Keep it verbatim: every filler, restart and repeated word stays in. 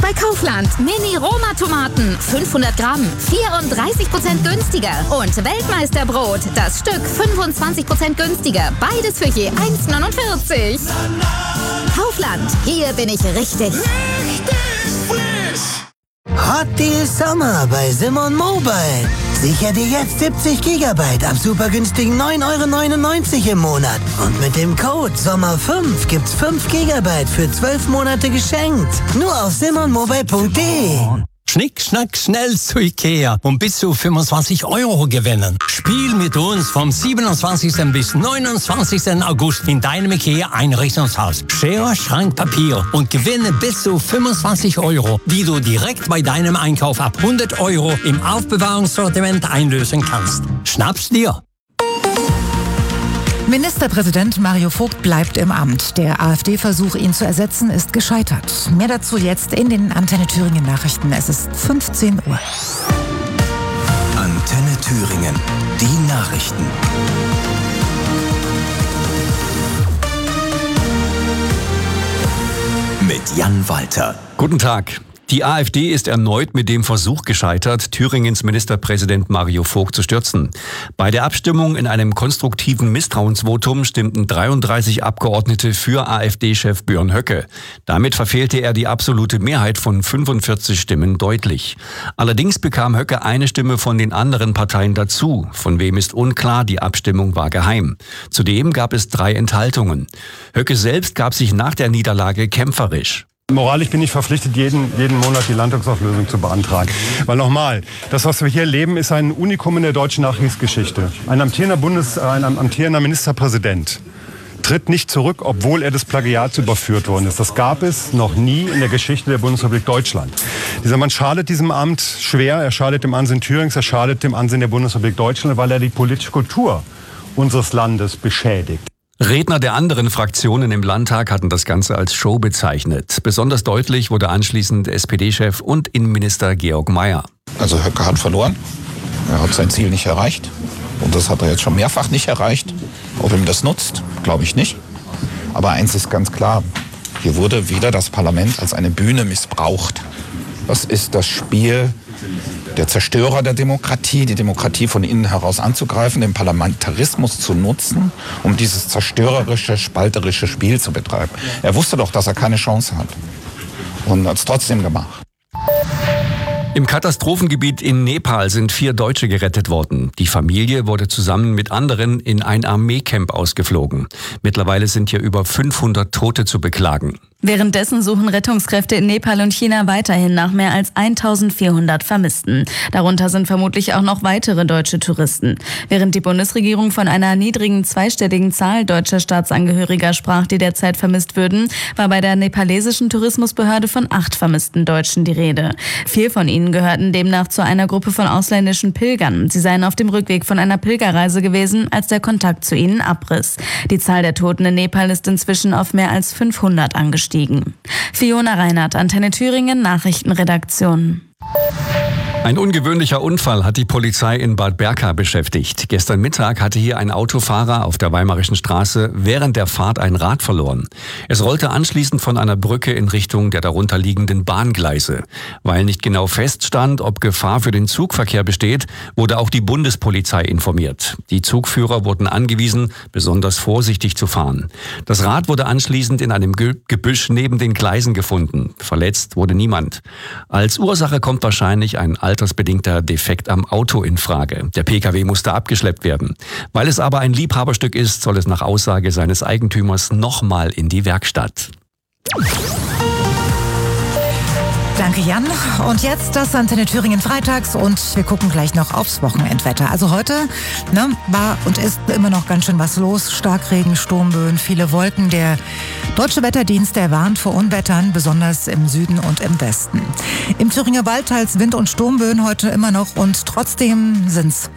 bei Kaufland. Mini-Roma-Tomaten, fünfhundert Gramm, vierunddreißig Prozent günstiger. Und Weltmeisterbrot, das Stück fünfundzwanzig Prozent günstiger. Beides für je eins neunundvierzig. Kaufland, hier bin ich richtig. Hot Deal Sommer bei Simon Mobile. Sicher dir jetzt siebzig Gigabyte ab super günstigen neun Euro neunundneunzig im Monat. Und mit dem Code Sommer fünf gibt's fünf Gigabyte für zwölf Monate geschenkt. Nur auf simonmobile punkt de. Schnick, schnack, schnell zu Ikea und bis zu fünfundzwanzig Euro gewinnen. Spiel mit uns vom siebenundzwanzigsten bis neunundzwanzigsten August in deinem Ikea-Einrichtungshaus. Schere, Schrank, Papier und gewinne bis zu fünfundzwanzig Euro, die du direkt bei deinem Einkauf ab hundert Euro im Aufbewahrungssortiment einlösen kannst. Schnapp's dir! Ministerpräsident Mario Vogt bleibt im Amt. Der AfD-Versuch, ihn zu ersetzen, ist gescheitert. Mehr dazu jetzt in den Antenne Thüringen Nachrichten. Es ist fünfzehn Uhr. Antenne Thüringen. Die Nachrichten. Mit Jan Walter. Guten Tag. Die AfD ist erneut mit dem Versuch gescheitert, Thüringens Ministerpräsident Mario Vogt zu stürzen. Bei der Abstimmung in einem konstruktiven Misstrauensvotum stimmten dreiunddreißig Abgeordnete für AfD-Chef Björn Höcke. Damit verfehlte er die absolute Mehrheit von fünfundvierzig Stimmen deutlich. Allerdings bekam Höcke eine Stimme von den anderen Parteien dazu. Von wem ist unklar, die Abstimmung war geheim. Zudem gab es drei Enthaltungen. Höcke selbst gab sich nach der Niederlage kämpferisch. Moralisch bin ich verpflichtet, jeden, jeden Monat die Landtagsauflösung zu beantragen. Weil nochmal, das, was wir hier erleben, ist ein Unikum in der deutschen Nachkriegsgeschichte. Ein amtierender, Bundes-, ein amtierender Ministerpräsident tritt nicht zurück, obwohl er des Plagiats überführt worden ist. Das gab es noch nie in der Geschichte der Bundesrepublik Deutschland. Dieser Mann schadet diesem Amt schwer. Er schadet dem Ansehen Thürings, er schadet dem Ansehen der Bundesrepublik Deutschland, weil er die politische Kultur unseres Landes beschädigt. Redner der anderen Fraktionen im Landtag hatten das Ganze als Show bezeichnet. Besonders deutlich wurde anschließend S P D-Chef und Innenminister Georg Mayer. Also Höcke hat verloren. Er hat sein Ziel nicht erreicht. Und das hat er jetzt schon mehrfach nicht erreicht. Ob ihm das nutzt, glaube ich nicht. Aber eins ist ganz klar. Hier wurde wieder das Parlament als eine Bühne missbraucht. Das ist das Spiel der Zerstörer der Demokratie, die Demokratie von innen heraus anzugreifen, den Parlamentarismus zu nutzen, um dieses zerstörerische, spalterische Spiel zu betreiben. Er wusste doch, dass er keine Chance hat und hat es trotzdem gemacht. Im Katastrophengebiet in Nepal sind vier Deutsche gerettet worden. Die Familie wurde zusammen mit anderen in ein Armeecamp ausgeflogen. Mittlerweile sind hier über fünfhundert Tote zu beklagen. Währenddessen suchen Rettungskräfte in Nepal und China weiterhin nach mehr als eintausendvierhundert Vermissten. Darunter sind vermutlich auch noch weitere deutsche Touristen. Während die Bundesregierung von einer niedrigen zweistelligen Zahl deutscher Staatsangehöriger sprach, die derzeit vermisst würden, war bei der nepalesischen Tourismusbehörde von acht vermissten Deutschen die Rede. Vier von ihnen gehörten demnach zu einer Gruppe von ausländischen Pilgern. Sie seien auf dem Rückweg von einer Pilgerreise gewesen, als der Kontakt zu ihnen abriss. Die Zahl der Toten in Nepal ist inzwischen auf mehr als fünfhundert angestiegen. Fiona Reinhardt, Antenne Thüringen, Nachrichtenredaktion. Ein ungewöhnlicher Unfall hat die Polizei in Bad Berka beschäftigt. Gestern Mittag hatte hier ein Autofahrer auf der Weimarischen Straße während der Fahrt ein Rad verloren. Es rollte anschließend von einer Brücke in Richtung der darunter liegenden Bahngleise. Weil nicht genau feststand, ob Gefahr für den Zugverkehr besteht, wurde auch die Bundespolizei informiert. Die Zugführer wurden angewiesen, besonders vorsichtig zu fahren. Das Rad wurde anschließend in einem Gebüsch neben den Gleisen gefunden. Verletzt wurde niemand. Als Ursache kommt wahrscheinlich ein altersbedingter Defekt am Auto in Frage. Der Pkw musste abgeschleppt werden. Weil es aber ein Liebhaberstück ist, soll es nach Aussage seines Eigentümers nochmal in die Werkstatt. Danke, Jan. Und jetzt das Antenne Thüringen freitags und wir gucken gleich noch aufs Wochenendwetter. Also heute ne, war und ist immer noch ganz schön was los. Starkregen, Sturmböen, viele Wolken. Der Deutsche Wetterdienst, der warnt vor Unwettern, besonders im Süden und im Westen. Im Thüringer Wald teils Wind- und Sturmböen heute immer noch und trotzdem sind's